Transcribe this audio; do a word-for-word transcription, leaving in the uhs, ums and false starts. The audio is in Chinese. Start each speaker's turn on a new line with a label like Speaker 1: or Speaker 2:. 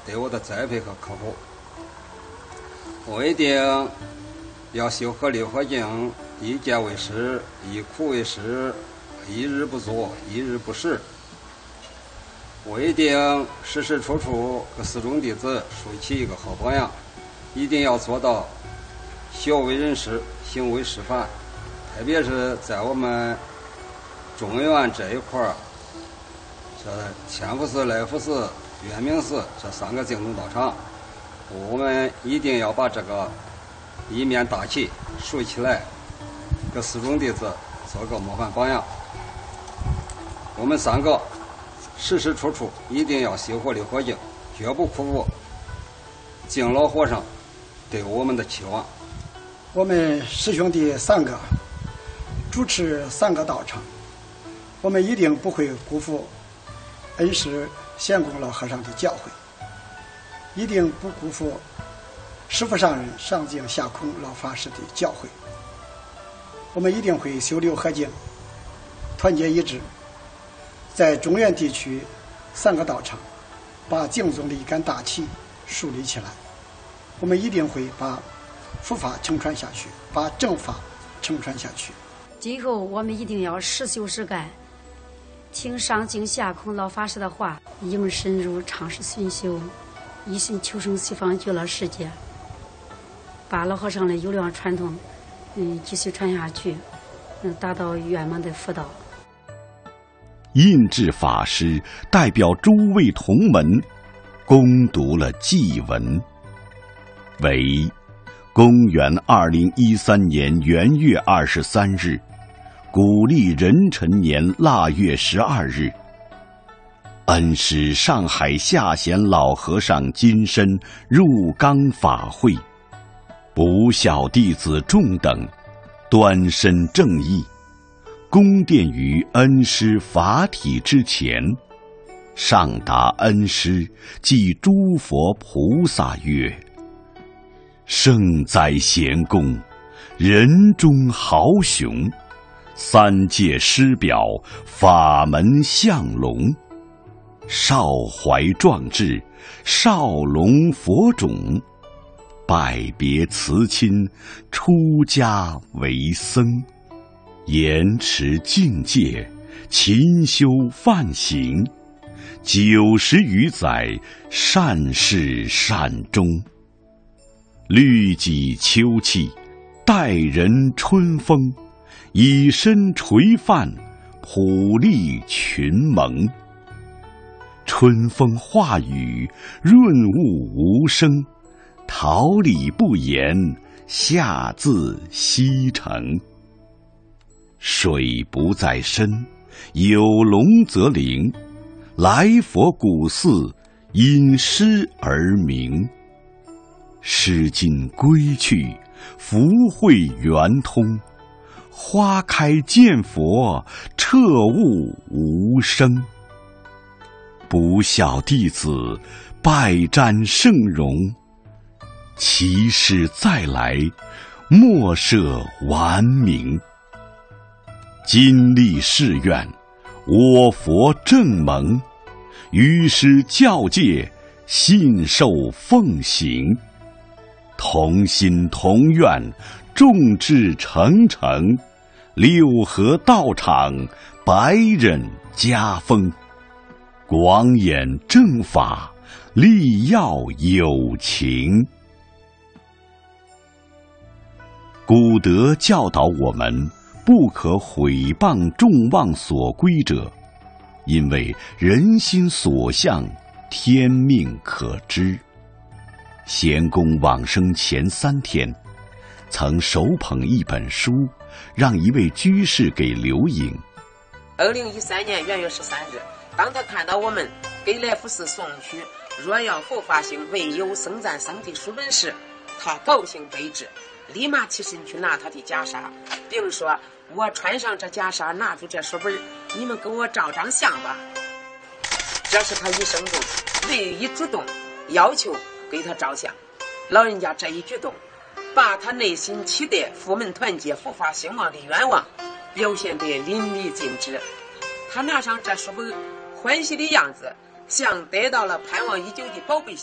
Speaker 1: 对我的栽培和呵护。我一定要修合理环境，一见为师，一苦为师，一日不作，一日不食。我一定时时处处给四中弟子树起一个好榜样，一定要做到学为人师，行为示范。特别是在我们中原这一块儿，这千福寺、来福寺、圆明寺这三个净土道场，我们一定要把这个一面大旗竖起来，给四中弟子做个模范榜样。我们三个时时处处一定要修合理环境，绝不辜负敬老和尚对我们的期望。
Speaker 2: 我们师兄弟三个主持三个道场，我们一定不会辜负恩师贤公老和尚的教诲，一定不辜负师父上人上净下空老法师的教诲。我们一定会修六合敬，团结一致，在中原地区三个道场把净宗的一杆大旗树立起来。我们一定会把佛法承传下去，把正法承传下去。
Speaker 3: 今后我们一定要实修实干，听上净下空老法师的话，应深入常识熏修，一心求生西方极乐世界，把老和尚的优良传统嗯继续传下去，嗯达到圆满的佛道。
Speaker 4: 印智法师代表诸位同门恭读了祭文，为公元二零一三年元月二十三日，古历壬辰年腊月十二日，恩师上海下贤老和尚金身入冈法会，不孝弟子众等端身正义，恭殿于恩师法体之前，上达恩师即诸佛菩萨曰：圣哉贤公，人中豪雄，三界师表，法门相龙，少怀壮志，少龙佛种，拜别辞亲，出家为僧，严持境界，勤修梵行，九十余载，善事善终。律己秋气，待人春风，以身垂范，普利群蒙。春风化雨，润物无声，桃李不言，下自西城。水不在深，有龙则灵，来佛古寺，因诗而名。诗经归去，福慧圆通，花开见佛，彻悟无生。不孝弟子，拜瞻圣容，其师再来，莫设顽名。今立誓愿，我佛正蒙，于师教戒，信受奉行。同心同愿，众志成城，六合道场，百人家风。广演正法，力耀有情。古德教导我们，不可毁谤众望所归者，因为人心所向，天命可知。贤公往生前三天，曾手捧一本书，让一位居士给留影。
Speaker 5: 二零一三年元月十三日，当他看到我们给来福寺送去若要佛法行唯有僧赞僧的书本时，他高兴备至，立马起身去拿他的袈裟，并说：我穿上这袈裟，拿住这书本，你们给我照张相吧。这是他一生中唯一主动要求给他照相。老人家这一举动，把他内心期待佛门团结佛法兴旺的愿望表现得淋漓尽致。他拿上这书本欢喜的样子，像得到了盼望已久的宝贝